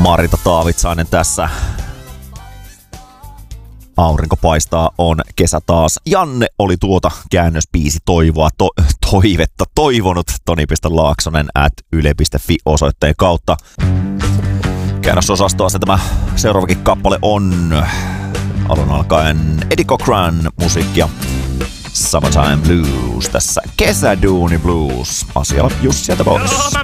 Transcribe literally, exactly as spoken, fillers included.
Marita Taavitsainen tässä. Aurinko paistaa, on kesä taas. Janne oli tuota käännöspiisi toivoa, to, toivetta toivonut. Toni.Laaksonen at yle piste fi osoitteen kautta. Käännösosastoa se tämä seuraavakin kappale on. Alun alkaen Eddie Cochran musiikkia. Summertime Blues tässä. Kesäduuni Blues. Asialla just sieltä pois.